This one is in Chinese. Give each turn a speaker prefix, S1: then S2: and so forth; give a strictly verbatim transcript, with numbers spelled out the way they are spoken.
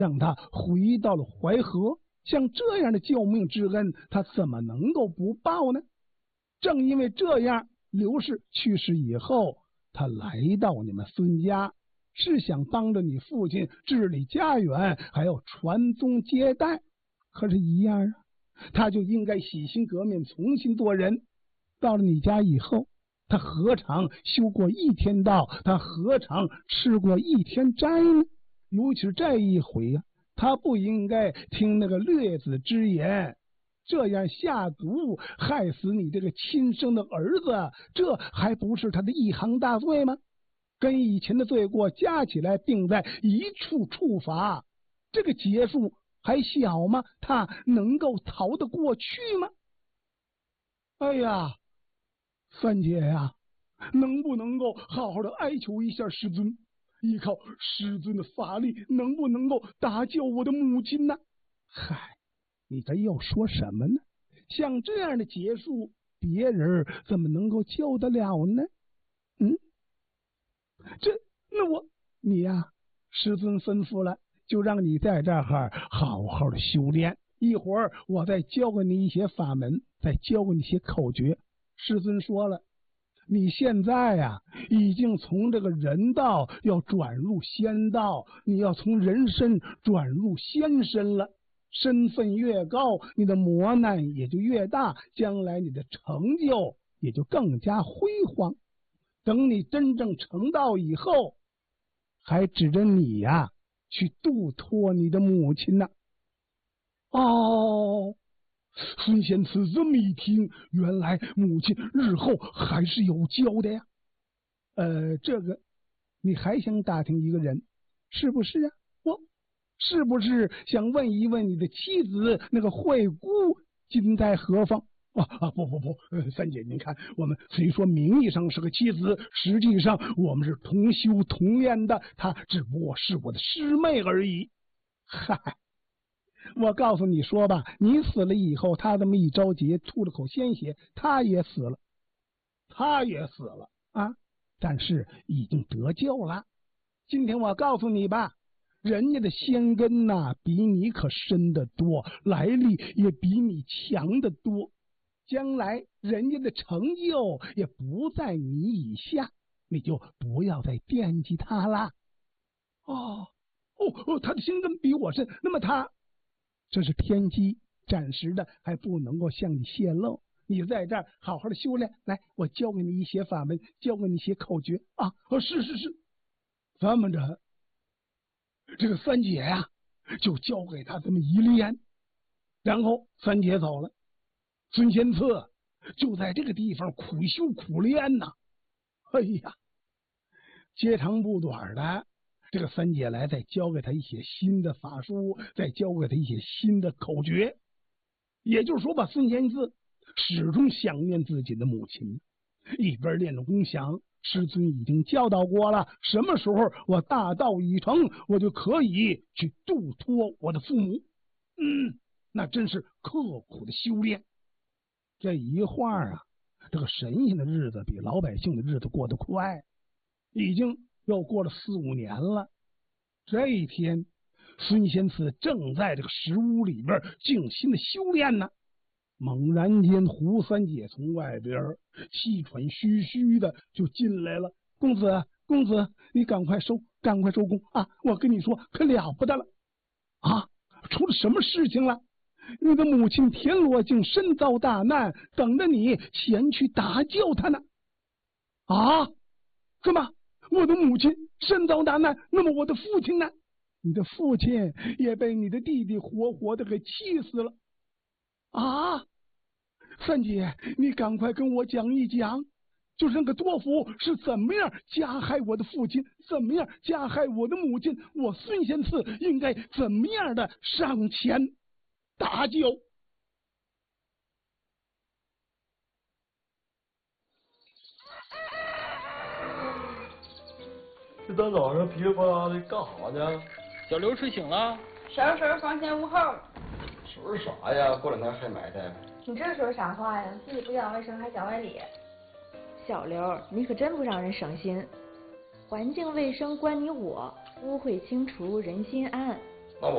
S1: 让他回到了淮河。像这样的救命之恩，他怎么能够不报呢？正因为这样，刘氏去世以后，他来到你们孙家，是想帮着你父亲治理家园，还要传宗接代。可是，一样啊，他就应该洗心革面，重新做人。到了你家以后，他何尝修过一天道？他何尝吃过一天斋呢？尤其是这一回呀、啊，他不应该听那个略子之言，这样下毒害死你这个亲生的儿子，这还不是他的一行大罪吗？跟以前的罪过加起来并在一处处罚，这个劫数还小吗？他能够逃得过去吗？哎呀，三姐呀、啊，能不能够好好的哀求一下师尊，依靠师尊的法力，能不能够搭救我的母亲呢？嗨，你这又说什么呢？像这样的劫数，别人怎么能够救得了呢？嗯，这那我你呀、啊，师尊吩咐了，就让你在这儿好好的修炼。一会儿我再教给你一些法门，再教给你一些口诀。师尊说了，你现在呀、啊，已经从这个人道要转入仙道，你要从人身转入仙身了。身份越高，你的磨难也就越大，将来你的成就也就更加辉煌。等你真正成道以后，还指着你呀、啊、去度脱你的母亲呢。哦，孙仙慈这么一听，原来母亲日后还是有交的呀。呃，这个你还想打听一个人，是不是啊？我是不是想问一问你的妻子那个惠姑今在何方？啊啊不不不，呃，三姐您看，我们虽说名义上是个妻子，实际上我们是同修同练的，她只不过是我的师妹而已。嗨，我告诉你说吧，你死了以后，他这么一着急，吐了口鲜血，他也死了，他也死了啊！但是已经得救了。今天我告诉你吧，人家的仙根呐、啊，比你可深得多，来历也比你强得多，将来人家的成就也不在你以下，你就不要再惦记他了。哦哦哦，他的仙根比我深，那么他这是天机，暂时的还不能够向你泄露。你在这儿好好的修炼，来，我教给你一些法门，教给你一些口诀啊！哦，是是是，这么着，这个三姐呀、啊，就教给他这么一练，然后三姐走了，孙仙策就在这个地方苦修苦练呐。哎呀，截长不短的，这个三姐来再教给他一些新的法术，再教给他一些新的口诀。也就是说，把孙仙策始终想念自己的母亲，一边练着功想，师尊已经教导过了，什么时候我大道已成，我就可以去度脱我的父母。嗯，那真是刻苦的修炼。这一晃啊，这个神仙的日子比老百姓的日子过得快，已经又过了四五年了。这一天，孙仙慈正在这个石屋里边静心的修炼呢。猛然间，胡三姐从外边气喘吁吁的就进来了。公子，公子，你赶快收，赶快收工啊！我跟你说，可了不得了啊！出了什么事情了？你的母亲田螺精身遭大难，等着你前去搭救她呢。啊？怎么？我的母亲身遭大难？那么我的父亲呢？你的父亲也被你的弟弟活活的给气死了。啊！三姐，你赶快跟我讲一讲，就是那个多福是怎么样加害我的父亲，怎么样加害我的母亲，我孙仙赐应该怎么样的上前搭救。
S2: 这大早上噼里啪啦的干啥呢？
S3: 小刘睡醒了，
S4: 收拾收拾房前屋后。
S2: 收拾啥呀？过两天还埋汰。
S4: 你这说啥话呀？自己不讲卫生还讲外理。
S5: 小刘，你可真不让人省心。环境卫生关你我，污秽清除人心安。